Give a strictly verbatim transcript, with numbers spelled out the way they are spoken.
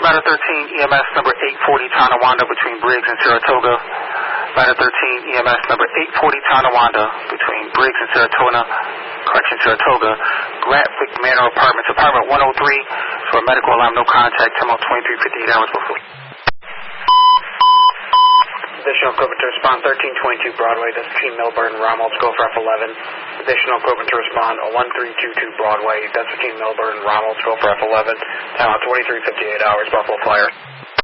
Ladder thirteen, E M S number eight forty, Tonawanda between Briggs and Saratoga. Ladder thirteen, E M S number eight forty, Tonawanda between Briggs and Saratoga. Correction, Saratoga. Grant Vic Manor Apartments, apartment one oh three. For a medical alarm, no contact. Time out twenty-three fifty-eight hours before. Additional equipment to respond, thirteen twenty-two Broadway. That's Team Milburn, Romulus, go for F eleven. Additional equipment to respond, one three two two Broadway. That's Team Milburn, Romulus, go for F eleven. Time out twenty-three fifty-eight hours, Buffalo Fire.